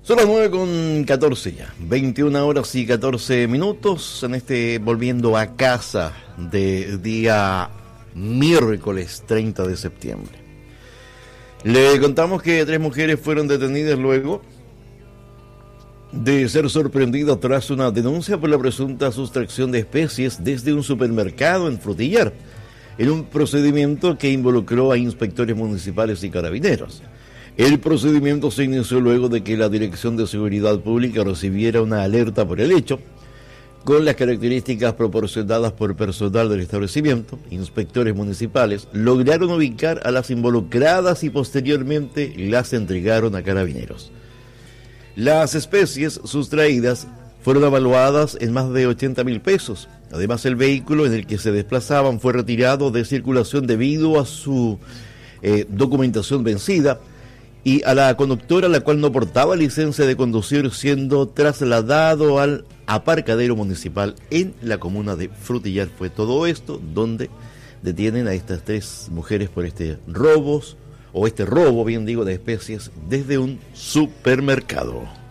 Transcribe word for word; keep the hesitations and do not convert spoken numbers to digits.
Son las nueve con catorce ya, veintiuna horas y catorce minutos en este Volviendo a Casa de día miércoles treinta de septiembre. Le contamos que tres mujeres fueron detenidas luego de ser sorprendidas tras una denuncia por la presunta sustracción de especies desde un supermercado en Frutillar, en un procedimiento que involucró a inspectores municipales y carabineros. El procedimiento se inició luego de que la Dirección de Seguridad Pública recibiera una alerta por el hecho, con las características proporcionadas por personal del establecimiento. Inspectores municipales lograron ubicar a las involucradas y posteriormente las entregaron a carabineros. Las especies sustraídas fueron evaluadas en más de ochenta mil pesos. Además, el vehículo en el que se desplazaban fue retirado de circulación debido a su eh, documentación vencida, y a la conductora, la cual no portaba licencia de conducir, siendo trasladado al aparcadero municipal en la comuna de Frutillar. Fue todo esto donde detienen a estas tres mujeres por este robos, o este robo, bien digo, de especies desde un supermercado.